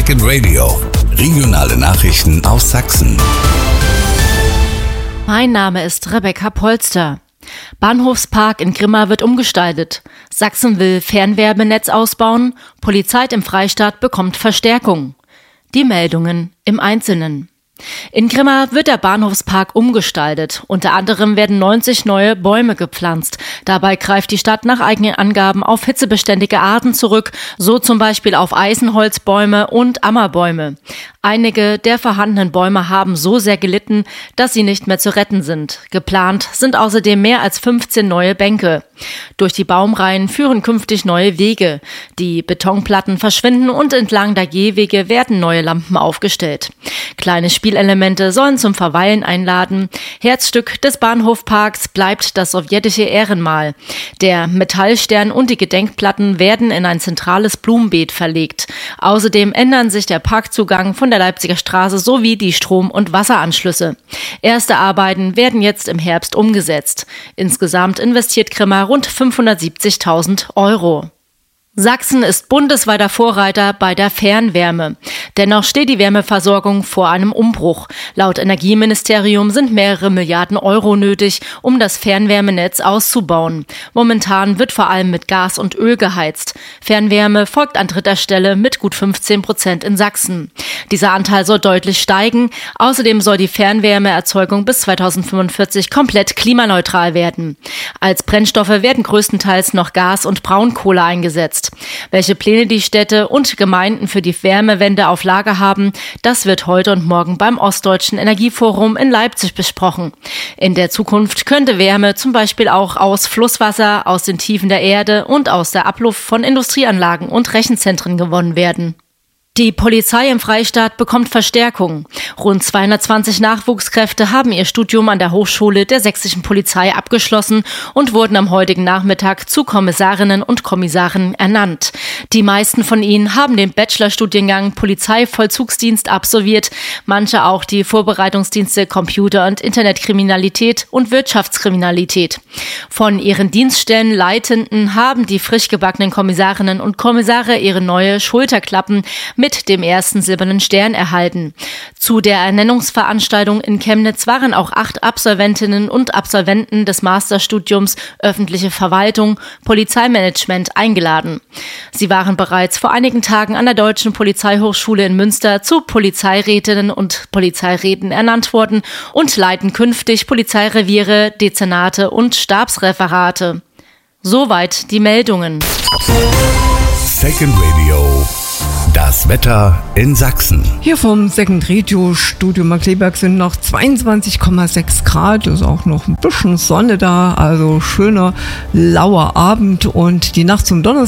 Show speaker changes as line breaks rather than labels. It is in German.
Second Radio. Regionale Nachrichten aus Sachsen.
Mein Name ist Rebecca Polster. Bahnhofspark in Grimma wird umgestaltet. Sachsen will Fernwärmenetz ausbauen. Polizei im Freistaat bekommt Verstärkung. Die Meldungen im Einzelnen. In Grimma wird der Bahnhofspark umgestaltet. Unter anderem werden 90 neue Bäume gepflanzt. Dabei greift die Stadt nach eigenen Angaben auf hitzebeständige Arten zurück, so zum Beispiel auf Eisenholzbäume und Ammerbäume. Einige der vorhandenen Bäume haben so sehr gelitten, dass sie nicht mehr zu retten sind. Geplant sind außerdem mehr als 15 neue Bänke. Durch die Baumreihen führen künftig neue Wege. Die Betonplatten verschwinden und entlang der Gehwege werden neue Lampen aufgestellt. Kleine Spielelemente sollen zum Verweilen einladen. Herzstück des Bahnhofparks bleibt das sowjetische Ehrenmal. Der Metallstern und die Gedenkplatten werden in ein zentrales Blumenbeet verlegt. Außerdem ändern sich der Parkzugang von der Leipziger Straße sowie die Strom- und Wasseranschlüsse. Erste Arbeiten werden jetzt im Herbst umgesetzt. Insgesamt investiert Grimma rund 570.000 €. Sachsen ist bundesweiter Vorreiter bei der Fernwärme. Dennoch steht die Wärmeversorgung vor einem Umbruch. Laut Energieministerium sind mehrere Milliarden € nötig, um das Fernwärmenetz auszubauen. Momentan wird vor allem mit Gas und Öl geheizt. Fernwärme folgt an dritter Stelle mit gut 15% in Sachsen. Dieser Anteil soll deutlich steigen. Außerdem soll die Fernwärmeerzeugung bis 2045 komplett klimaneutral werden. Als Brennstoffe werden größtenteils noch Gas und Braunkohle eingesetzt. Welche Pläne die Städte und Gemeinden für die Wärmewende auf Lager haben, das wird heute und morgen beim Ostdeutschen Energieforum in Leipzig besprochen. In der Zukunft könnte Wärme zum Beispiel auch aus Flusswasser, aus den Tiefen der Erde und aus der Abluft von Industrieanlagen und Rechenzentren gewonnen werden. Die Polizei im Freistaat bekommt Verstärkung. Rund 220 Nachwuchskräfte haben ihr Studium an der Hochschule der sächsischen Polizei abgeschlossen und wurden am heutigen Nachmittag zu Kommissarinnen und Kommissaren ernannt. Die meisten von ihnen haben den Bachelorstudiengang Polizeivollzugsdienst absolviert, manche auch die Vorbereitungsdienste Computer- und Internetkriminalität und Wirtschaftskriminalität. Von ihren Dienststellen Leitenden haben die frisch gebackenen Kommissarinnen und Kommissare ihre neue Schulterklappen mit dem ersten silbernen Stern erhalten. Zu der Ernennungsveranstaltung in Chemnitz waren auch 8 Absolventinnen und Absolventen des Masterstudiums Öffentliche Verwaltung, Polizeimanagement eingeladen. Sie waren bereits vor einigen Tagen an der Deutschen Polizeihochschule in Münster zu Polizeirätinnen und Polizeiräten ernannt worden und leiten künftig Polizeireviere, Dezernate und Stabsreferate. Soweit die Meldungen.
Second Radio. Das Wetter in Sachsen.
Hier vom Second Radio Studio Markleberg sind noch 22,6 Grad. Ist auch noch ein bisschen Sonne da. Also schöner, lauer Abend. Und die Nacht zum Donnerstag